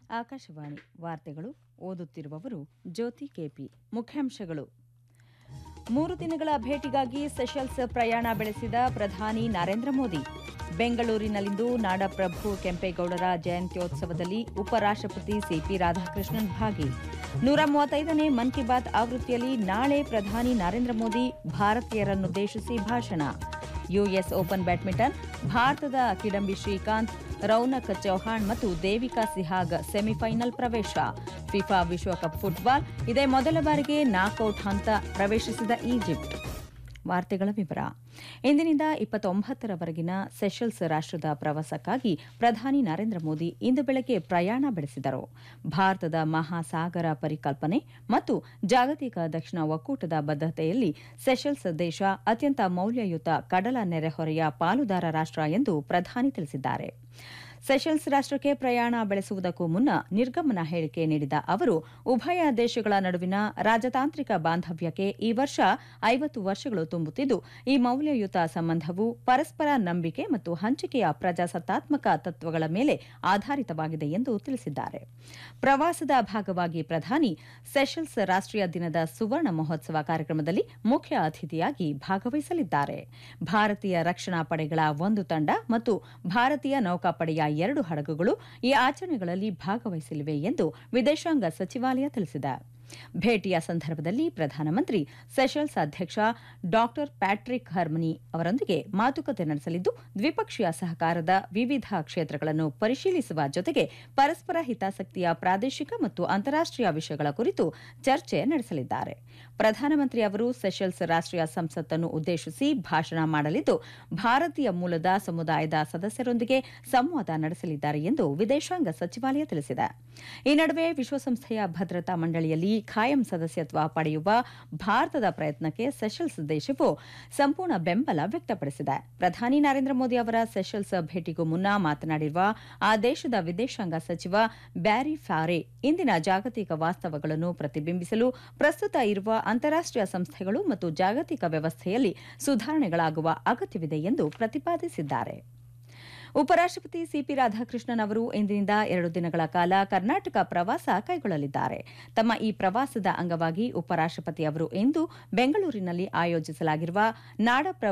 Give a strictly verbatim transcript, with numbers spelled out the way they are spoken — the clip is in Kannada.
ಆಕಾಶವಾಣಿ ವಾರ್ತೆಗಳು ಓದುತ್ತಿರುವವರು ಜ್ಯೋತಿ ಕೆಪಿ. ಮುಖ್ಯಾಂಶಗಳು: ಮೂರು ದಿನಗಳ ಭೇಟಿಗಾಗಿ ಸೆಷೆಲ್ಸ್ ಪ್ರಯಾಣ ಬೆಳೆಸಿದ ಪ್ರಧಾನಿ ನರೇಂದ್ರ ಮೋದಿ. ಬೆಂಗಳೂರಿನಲ್ಲಿಂದು ನಾಡಪ್ರಭು ಕೆಂಪೇಗೌಡರ ಜಯಂತ್ಯೋತ್ಸವದಲ್ಲಿ ಉಪರಾಷ್ಟಪತಿ ಸಿಪಿ ರಾಧಾಕೃಷ್ಣನ್ ಭಾಗಿ. ನೂರ ಮೂವತ್ತೈದನೇ ಮನ್ ಕಿ ಬಾತ್ ಆವೃತ್ತಿಯಲ್ಲಿ ನಾಳೆ ಪ್ರಧಾನಿ ನರೇಂದ್ರ ಮೋದಿ ಭಾರತೀಯರನ್ನುದ್ದೇಶಿಸಿ ಭಾಷಣ. ಯುಎಸ್ ಓಪನ್ ಬ್ಯಾಡ್ಮಿಂಟನ್, ಭಾರತದ ಕಿಡಂಬಿ ಶ್ರೀಕಾಂತ್, ರೌನಕ್ ಚೌಹಾಣ್ ಮತ್ತು ದೇವಿಕಾ ಸಿಹಾಗ್ ಸೆಮಿಫೈನಲ್ ಪ್ರವೇಶ. ಫಿಫಾ ವಿಶ್ವಕಪ್ ಫುಟ್ಬಾಲ್ ಇದೇ ಮೊದಲ ಬಾರಿಗೆ ನಾಕ್ಔಟ್ ಹಂತ ಪ್ರವೇಶಿಸಿದ ಈಜಿಪ್ಟ್. ವಾರ್ತೆಗಳ ವಿವರ. ಇಂದಿನಿಂದ ಇಪ್ಪತ್ತೊಂಬತ್ತರವರೆಗಿನ ಸೆಷೆಲ್ಸ್ ರಾಷ್ಟದ ಪ್ರವಾಸಕ್ಕಾಗಿ ಪ್ರಧಾನಿ ನರೇಂದ್ರ ಮೋದಿ ಇಂದು ಬೆಳಗ್ಗೆ ಪ್ರಯಾಣ ಬೆಳೆಸಿದರು. ಭಾರತದ ಮಹಾಸಾಗರ ಪರಿಕಲ್ಪನೆ ಮತ್ತು ಜಾಗತಿಕ ದಕ್ಷಿಣ ಒಕ್ಕೂಟದ ಬದ್ಧತೆಯಲ್ಲಿ ಸೆಷೆಲ್ಸ್ ದೇಶ ಅತ್ಯಂತ ಮೌಲ್ಯಯುತ ಕಡಲ ನೆರೆಹೊರೆಯ ಪಾಲುದಾರ ರಾಷ್ಟ ಎಂದು ಪ್ರಧಾನಿ ತಿಳಿಸಿದ್ದಾರೆ. ಸೆಷೆಲ್ಸ್ ರಾಷ್ಟಕ್ಕೆ ಪ್ರಯಾಣ ಬೆಳೆಸುವುದಕ್ಕೂ ಮುನ್ನ ನಿರ್ಗಮನ ಹೇಳಿಕೆ ನೀಡಿದ ಅವರು, ಉಭಯ ದೇಶಗಳ ನಡುವಿನ ರಾಜತಾಂತ್ರಿಕ ಬಾಂಧವ್ಯಕ್ಕೆ ಈ ವರ್ಷ ಐವತ್ತು ವರ್ಷಗಳು ತುಂಬುತ್ತಿದ್ದು, ಈ ಮೌಲ್ಯಯುತ ಸಂಬಂಧವು ಪರಸ್ಪರ ನಂಬಿಕೆ ಮತ್ತು ಹಂಚಿಕೆಯ ಪ್ರಜಾಸತ್ತಾತ್ಮಕ ತತ್ವಗಳ ಮೇಲೆ ಆಧಾರಿತವಾಗಿದೆ ಎಂದು ತಿಳಿಸಿದ್ದಾರೆ. ಪ್ರವಾಸದ ಭಾಗವಾಗಿ ಪ್ರಧಾನಿ ಸೆಷೆಲ್ಸ್ ರಾಷ್ಟೀಯ ದಿನದ ಸುವರ್ಣ ಮಹೋತ್ಸವ ಕಾರ್ಯಕ್ರಮದಲ್ಲಿ ಮುಖ್ಯ ಅತಿಥಿಯಾಗಿ ಭಾಗವಹಿಸಲಿದ್ದಾರೆ. ಭಾರತೀಯ ರಕ್ಷಣಾ ಪಡೆಗಳ ಒಂದು ತಂಡ ಮತ್ತು ಭಾರತೀಯ ನೌಕಾಪಡೆಯ ಎರಡು ಹಡಗುಗಳು ಈ ಆಚರಣೆಗಳಲ್ಲಿ ಭಾಗವಹಿಸಲಿವೆ ಎಂದು ವಿದೇಶಾಂಗ ಸಚಿವಾಲಯ ತಿಳಿಸಿದೆ. ಭೇಟಿಯ ಸಂದರ್ಭದಲ್ಲಿ ಪ್ರಧಾನಮಂತ್ರಿ ಸೆಷೆಲ್ಸ್ ಅಧ್ಯಕ್ಷ ಡಾ ಪ್ಯಾಟ್ರಿಕ್ ಹರ್ಮನಿ ಅವರೊಂದಿಗೆ ಮಾತುಕತೆ ನಡೆಸಲಿದ್ದು, ದ್ವಿಪಕ್ಷೀಯ ಸಹಕಾರದ ವಿವಿಧ ಕ್ಷೇತ್ರಗಳನ್ನು ಪರಿಶೀಲಿಸುವ ಜೊತೆಗೆ ಪರಸ್ಪರ ಹಿತಾಸಕ್ತಿಯ ಪ್ರಾದೇಶಿಕ ಮತ್ತು ಅಂತಾರಾಷ್ಟೀಯ ವಿಷಯಗಳ ಕುರಿತು ಚರ್ಚೆ ನಡೆಸಲಿದ್ದಾರೆ. ಪ್ರಧಾನಮಂತ್ರಿ ಅವರು ಸೆಷೆಲ್ಸ್ ರಾಷ್ಟೀಯ ಸಂಸತ್ತನ್ನು ಉದ್ದೇಶಿಸಿ ಭಾಷಣ ಮಾಡಲಿದ್ದು, ಭಾರತೀಯ ಮೂಲದ ಸಮುದಾಯದ ಸದಸ್ಯರೊಂದಿಗೆ ಸಂವಾದ ನಡೆಸಲಿದ್ದಾರೆ ಎಂದು ವಿದೇಶಾಂಗ ಸಚಿವಾಲಯ ತಿಳಿಸಿದೆ. ಈ ನಡುವೆ ವಿಶ್ವಸಂಸ್ಥೆಯ ಭದ್ರತಾ ಮಂಡಳಿಯಲ್ಲಿ ಖಾಯಂ ಸದಸ್ಯತ್ವ ಪಡೆಯುವ ಭಾರತದ ಪ್ರಯತ್ನಕ್ಕೆ ಸೆಷೆಲ್ಸ್ ದೇಶವು ಸಂಪೂರ್ಣ ಬೆಂಬಲ ವ್ಯಕ್ತಪಡಿಸಿದೆ. ಪ್ರಧಾನಿ ನರೇಂದ್ರ ಮೋದಿ ಅವರ ಸೆಷೆಲ್ಸ್ ಭೇಟಿಗೂ ಮುನ್ನ ಮಾತನಾಡಿರುವ ಆ ದೇಶದ ವಿದೇಶಾಂಗ ಸಚಿವ ಬ್ಯಾರಿ ಫಾರೆ, ಇಂದಿನ ಜಾಗತಿಕ ವಾಸ್ತವಗಳನ್ನು ಪ್ರತಿಬಿಂಬಿಸಲು ಪ್ರಸ್ತುತ ಇರುವ ಅಂತಾರಾಷ್ಟೀಯ ಸಂಸ್ಥೆಗಳು ಮತ್ತು ಜಾಗತಿಕ ವ್ಯವಸ್ಥೆಯಲ್ಲಿ ಸುಧಾರಣೆಗಳಾಗುವ ಅಗತ್ಯವಿದೆ ಎಂದು ಪ್ರತಿಪಾದಿಸಿದ್ದಾರೆ. ಉಪರಾಷ್ಟಪತಿ ಸಿಪಿ ರಾಧಾಕೃಷ್ಣನ್ ಅವರು ಇಂದಿನಿಂದ ಎರಡು ದಿನಗಳ ಕಾಲ ಕರ್ನಾಟಕ ಪ್ರವಾಸ ಕೈಗೊಳ್ಳಲಿದ್ದಾರೆ. ತಮ್ಮ ಈ ಪ್ರವಾಸದ ಅಂಗವಾಗಿ ಉಪರಾಷ್ಟಪತಿ ಅವರು ಇಂದು ಬೆಂಗಳೂರಿನಲ್ಲಿ ಆಯೋಜಿಸಲಾಗಿರುವ ನಾಡಪ್ರಭು